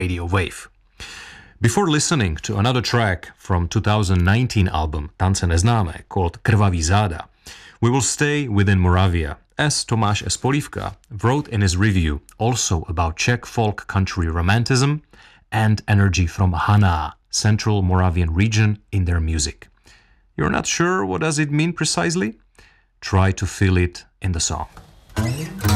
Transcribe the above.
Radio Wave. Before listening to another track from 2019 album Tance neznámé called Krvavý záda, we will stay within Moravia, as Tomáš S. Polívka wrote in his review also about Czech folk country romanticism and energy from Haná, Central Moravian region, in their music. You're not sure what does it mean precisely? Try to feel it in the song.